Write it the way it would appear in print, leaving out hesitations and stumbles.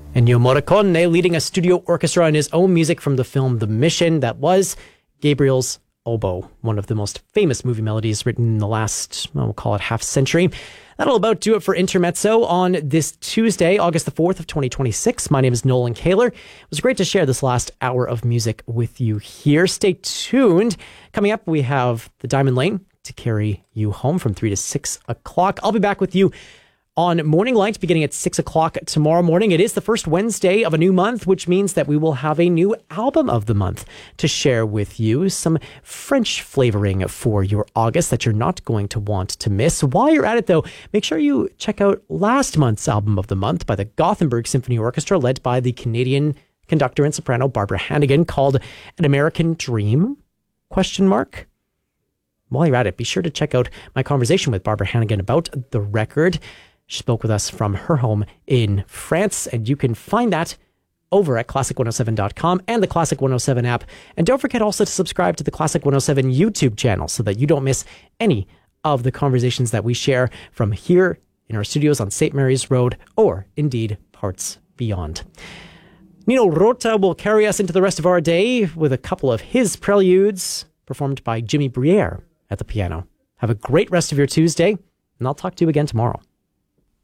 Ennio Morricone leading a studio orchestra in his own music from the film The Mission. That was Gabriel's Oboe, one of the most famous movie melodies written in the last, we'll call it half century. That'll about do it for Intermezzo on this Tuesday, August the 4th of 2026. My name is Nolan Kaler. It was great to share this last hour of music with you here. Stay tuned. Coming up, we have the Diamond Lane to carry you home from 3 to 6 o'clock. I'll be back with you on Morning Light beginning at 6 o'clock tomorrow morning. It is the first Wednesday of a new month, which means that we will have a new album of the month to share with you. Some French flavoring for your August that you're not going to want to miss. While you're at it, though, make sure you check out last month's album of the month by the Gothenburg Symphony Orchestra, led by the Canadian conductor and soprano Barbara Hannigan, called An American Dream? ? While you're at it, be sure to check out my conversation with Barbara Hannigan about the record. She spoke with us from her home in France, and you can find that over at classic107.com and the Classic 107 app. And don't forget also to subscribe to the Classic 107 YouTube channel so that you don't miss any of the conversations that we share from here in our studios on St. Mary's Road, or indeed parts beyond. Nino Rota will carry us into the rest of our day with a couple of his preludes performed by Jimmy Briere at the piano. Have a great rest of your Tuesday, and I'll talk to you again tomorrow.